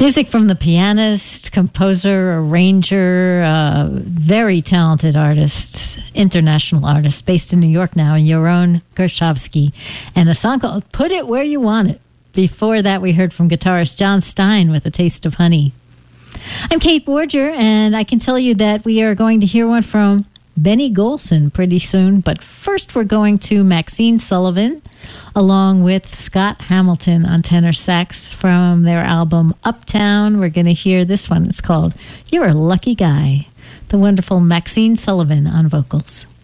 Music from the pianist, composer, arranger, very talented artist, international artist, based in New York now, Yaron Gershovsky, and a song called Put It Where You Want It. Before that, we heard from guitarist John Stein with A Taste of Honey. I'm Kate Borger, and I can tell you that we are going to hear one from Benny Golson pretty soon, but first we're going to Maxine Sullivan along with Scott Hamilton on tenor sax from their album Uptown. We're going to hear this one. It's called You're a Lucky Guy. The wonderful Maxine Sullivan on vocals.